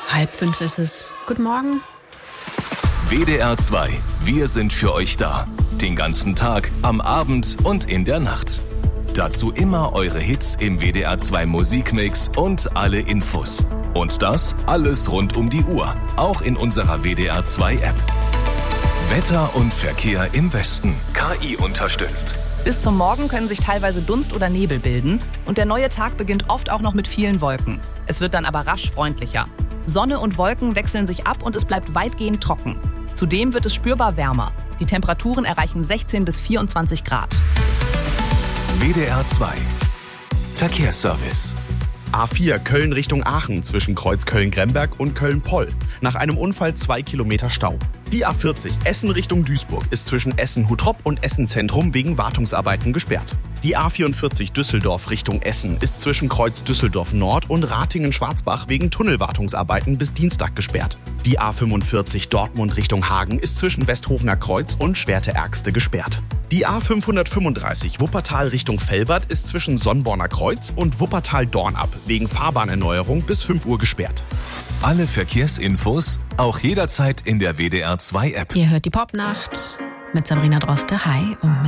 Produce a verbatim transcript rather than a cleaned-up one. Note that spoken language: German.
Halb fünf ist es. Guten Morgen. W D R zwei. Wir sind für euch da. Den ganzen Tag, am Abend und in der Nacht. Dazu immer eure Hits im W D R zwei Musikmix und alle Infos. Und das alles rund um die Uhr. Auch in unserer W D R zwei App. Wetter und Verkehr im Westen. K I unterstützt. Bis zum Morgen können sich teilweise Dunst oder Nebel bilden und der neue Tag beginnt oft auch noch mit vielen Wolken. Es wird dann aber rasch freundlicher. Sonne und Wolken wechseln sich ab und es bleibt weitgehend trocken. Zudem wird es spürbar wärmer. Die Temperaturen erreichen sechzehn bis vierundzwanzig Grad. W D R zwei. Verkehrsservice. A vier Köln Richtung Aachen zwischen Kreuz Köln-Gremberg und Köln-Poll. Nach einem Unfall zwei Kilometer Stau. Die A vierzig Essen Richtung Duisburg ist zwischen Essen-Huttrop und Essen-Zentrum wegen Wartungsarbeiten gesperrt. Die A vierundvierzig Düsseldorf Richtung Essen ist zwischen Kreuz Düsseldorf Nord und Ratingen-Schwarzbach wegen Tunnelwartungsarbeiten bis Dienstag gesperrt. Die A fünfundvierzig Dortmund Richtung Hagen ist zwischen Westhofener Kreuz und Schwerte-Ärgste gesperrt. Die A fünfhundertfünfunddreißig Wuppertal Richtung Velbert ist zwischen Sonnborner Kreuz und Wuppertal-Dornab wegen Fahrbahnerneuerung bis fünf Uhr gesperrt. Alle Verkehrsinfos auch jederzeit in der W D R zwei App. Ihr hört die Popnacht mit Sabrina Droste. Hi und mit